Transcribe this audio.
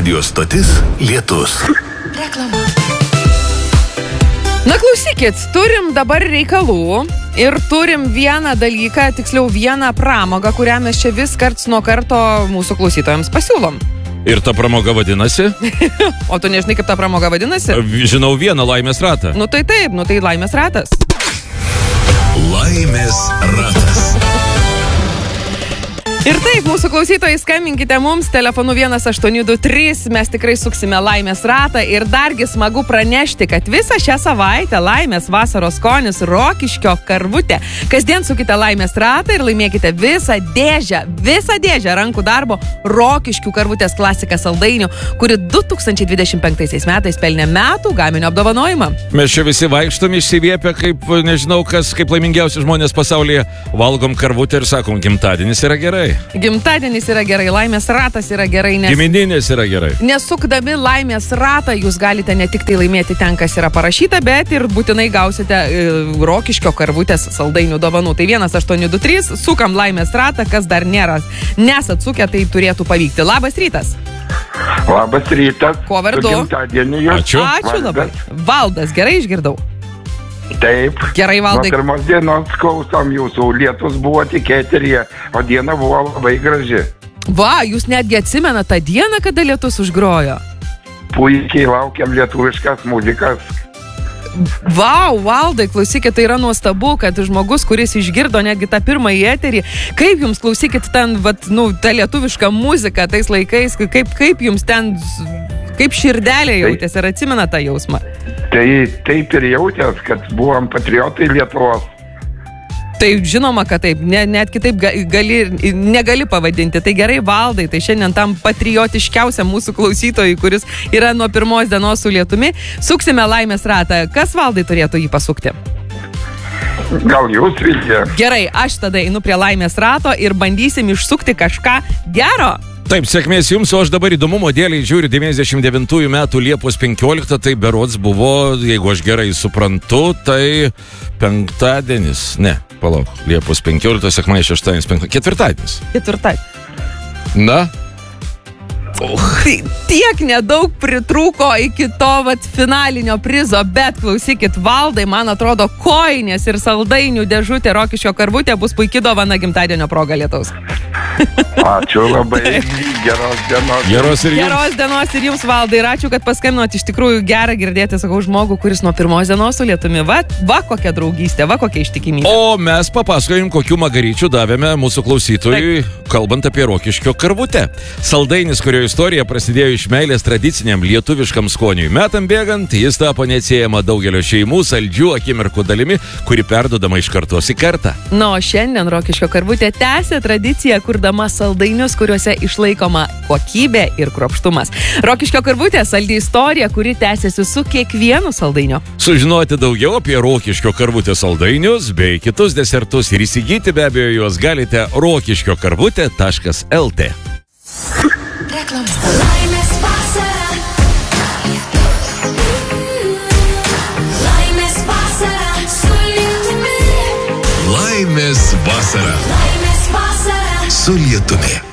Radio stotis Lietus. Reklama. Na klausykit, turim dabar reikalų ir turim vieną dalyką, tiksliau vieną pramogą, kurią mes čia vis karts nuo karto mūsų klausytojams pasiūlom. Ir ta pramoga vadinasi? O tu nežinai, kaip ta pramoga vadinasi? Žinau vieną laimės ratą. Nu tai taip, tai laimės ratas. Laimės ratas. Ir taip, mūsų klausytojai, skambinkite mums telefonu 1823, mes tikrai suksime laimės ratą ir dargi smagu pranešti, kad visą šią savaitę laimės vasaros skonis Rokiškio karvutė. Kasdien sukite laimės ratą ir laimėkite visą dėžę rankų darbo Rokiškių karvutės klasika saldainių, kuri 2025 metais pelnė metų gaminio apdovanojimą. Mes čia visi vaikštom išsiviepę, kaip nežinau kas, kaip laimingiausi žmonės pasaulyje, valgom karvutę ir sakom, gimtadienis yra gerai. Gimtadienis yra gerai, laimės ratas yra gerai, nes... Gimininės yra gerai. Nesukdami laimės ratą, jūs galite ne tik tai laimėti ten, kas yra parašyta, bet ir būtinai gausite Rokiškio karvutės saldainių dovanų. Tai 1823, sukam laimės ratą, kas dar nėra. Nesat sukę, tai turėtų pavykti. Labas rytas. Labas rytas. Kuo vardu? Ačiū. Ačiū labai. Valdas, gerai išgirdau? Taip. Gerai, Valdai. Nuo pirmos dienos klausom jūsų. Lietus buvo tik eteryje, o diena buvo labai graži. Va, jūs netgi atsimenat tą dieną, kada lietus užgrojo? Puikiai laukiam lietuviškas muzikas. Vau, Valdai, klausykit, tai yra nuostabu, kad žmogus, kuris išgirdo netgi tą pirmąjį eterį, kaip jums, klausykit, ten, ta lietuviška muzika tais laikais, kaip jums ten, kaip širdelė jautėsi, ir atsimena tą jausmą? Tai taip ir jautės, kad buvom patriotai Lietuvos. Tai žinoma, kad taip, net kitaip negali pavadinti. Tai gerai, Valdai, tai šiandien tam patriotiškiausiam mūsų klausytojui, kuris yra nuo pirmos dienos su Lietumi, suksime laimės ratą. Kas, Valdai, turėtų jį pasukti? Gal jūs, Vilija? Gerai, aš tada einu prie laimės rato ir bandysim išsukti kažką gero. Taip, sėkmės jums, o aš dabar įdomumo dėliai žiūriu 99 metų Liepos 15, tai berods buvo, jeigu aš gerai suprantu, tai penktadienis, palauk, Liepos 15, sekmai 6, ketvirtadienis. Na? Tiek nedaug pritrūko iki to finalinio prizo, bet klausykit, Valdai, man atrodo, koinės ir saldainių dėžutė Rokiškio karvutė bus puikiai dovana gimtadienio proga Lietaus. Ačiū labai, geros dienos. Geros dienos ir jums, Valdai, ir ačiū, kad paskambinot. Iš tikrųjų gera girdėti, sakau, žmogų, kuris nuo pirmos dienos su Lietumi. Va kokia draugystė, va kokia ištikimybė. O mes papasakojim, kokių magaryčių davėme mūsų klausytojui, kalbant apie Rokiškio karvutę. Saldainis, kurio istorija prasidėjo iš meilės tradiciniam lietuviškam skoniui. Metam bėgant, jis tapo neatsiejama daugelio šeimų saldžių akimirkų dalimi, kuri perdodama iš kartos į kartą. Na, o šiandien Rokiškio karvutė tęsia tradiciją, kurdama saldainius, kuriuose išlaikoma kokybė ir kruopštumas. Rokiškio karvutė saldi istorija, kuri tęsiasi su kiekvienu saldainiu. Sužinoti daugiau apie Rokiškio karvutės saldainius bei kitus desertus ir įsigyti be abejo juos galite rokiškiokarvutė.lt. Reklama. Laimės vasara. Laimės vasara su Lietumi. Laimės vasara Laimės vasara su Lietumi.